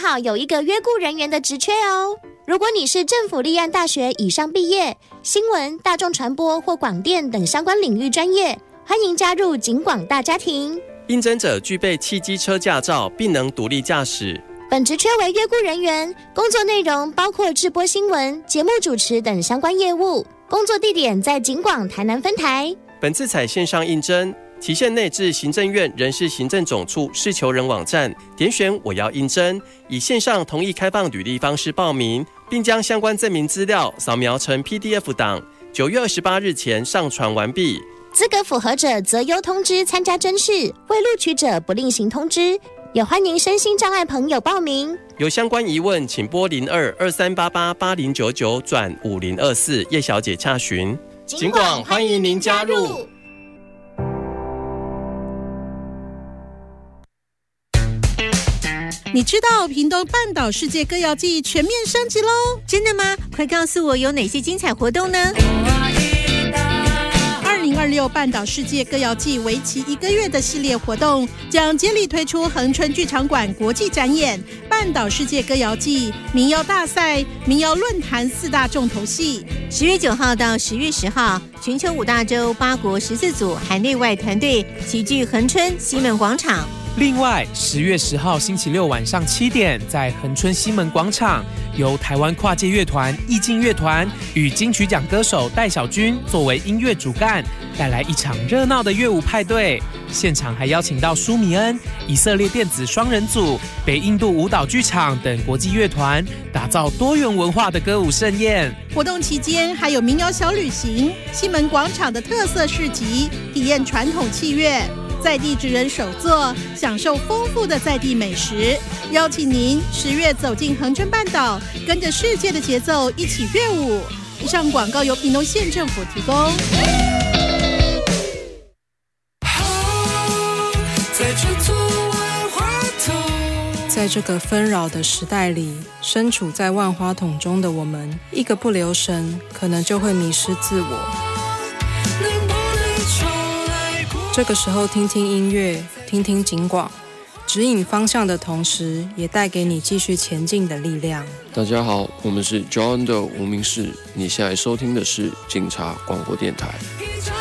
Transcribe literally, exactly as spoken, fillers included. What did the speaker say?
好有一个约雇人员的职缺哦。如果你是政府立案大学以上毕业，新闻、大众传播或广电等相关领域专业，欢迎加入警广大家庭。 应征者具备汽机车驾照，并能独立驾驶。 本职缺为约雇人员，工作内容包括制播新闻、节目主持等相关业务。工作地点在警广台南分台。 本次采线上应征，期限内至行政院人事行政总处事求人网站点选我要应征，以线上同意开放履历方式报名，并将相关证明资料扫描成 P D F 档，九月二十八日前上传完毕。 资格符合者择优通知参加甄试，未录取者不另行通知。也欢迎身心障碍朋友报名。 有相关疑问，请拨零二二三八八八零九九转五零二四叶小姐洽询。警广欢迎您加入。 你知道屏东半岛世界歌谣季全面升级喽？ 真的吗？快告诉我有哪些精彩活动呢？ 二零二六半岛世界歌谣季为期一个月的系列活动，将接力推出恒春剧场馆国际展演、半岛世界歌谣季、民谣大赛、民谣论坛四大重头戏。 十月九号到十月十号，全球五大洲八国十四组海内外团队齐聚恒春西门广场。 另外，十月十号星期六晚上七点，在恒春西门广场，由台湾跨界乐团意境乐团与金曲奖歌手戴小军作为音乐主干，带来一场热闹的乐舞派对。现场还邀请到舒米恩、以色列电子双人组、北印度舞蹈剧场等国际乐团，打造多元文化的歌舞盛宴。 活动期间还有民谣小旅行、西门广场的特色市集，体验传统器乐。在地职人手作，享受丰富的在地美食。邀请您十月走进恒春半岛，跟着世界的节奏一起乐舞。以上广告由屏东县政府提供。 在这个纷扰的时代里，身处在万花筒中的我们，一个不留神，可能就会迷失自我。这个时候听听音乐，听听警广，指引方向的同时，也带给你继续前进的力量。 大家好，我们是 John 的无名氏，你现在收听的是警察广播电台。